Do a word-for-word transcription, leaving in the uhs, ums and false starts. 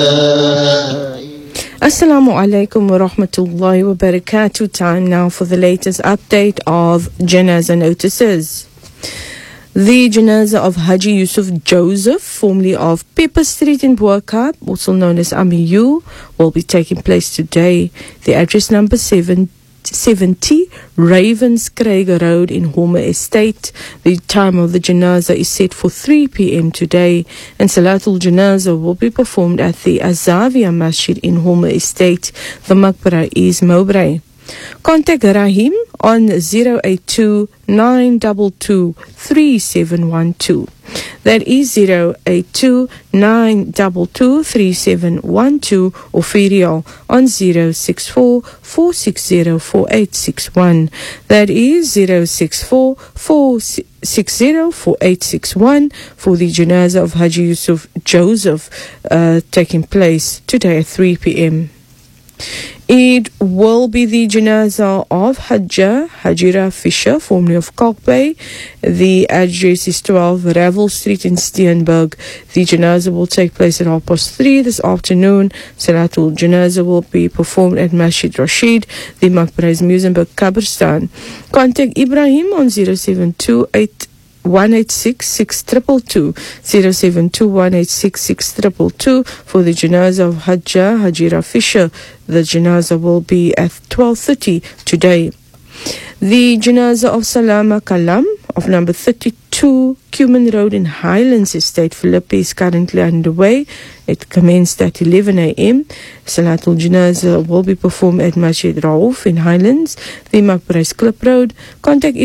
Assalamu alaikum wa rahmatullahi wa barakatuh. Time now for the latest update of Janazah notices. The Janazah of Haji Yusuf Joseph, formerly of Pepper Street in Buakab, also known as Amiyu, will be taking place today. The address number seven, seventy Ravenscraig Road in Homer Estate. The time of the Janazah is set for three p.m. today, and Salatul Janazah will be performed at the Azavia Masjid in Homer Estate. The Maqbara is Mowbray. Contact Rahim on zero eight two nine two two three seven one two. That is zero eight two nine two two three seven one two, or Ferial on zero six four four six zero four eight six one. That is zero six four four six zero four eight six one for the Janazah of Haji Yusuf Joseph uh, taking place today at three p.m. It will be the Janazah of Hajja Hajira Fisher, formerly of Kalkbay. The address is twelve Ravel Street in Steenberg. The Janazah will take place at half past three this afternoon. Salatul Janazah will be performed at Masjid Rashid, the Maqbara is Musenberg Kabristan. Contact Ibrahim on zero seven two eight one eight six six two two two, zero seven two one eight six six two two two for the Janazah of Hajja Hajira Fisher. The Janazah will be at twelve thirty today. The Janazah of Salama Kalam of number thirty-two Cuman Road in Highlands Estate, Philippi, is currently underway. It commenced at eleven a.m. Salatul Janazah will be performed at Masjid Rauf in Highlands. The Maqbara is Clip Road. Contact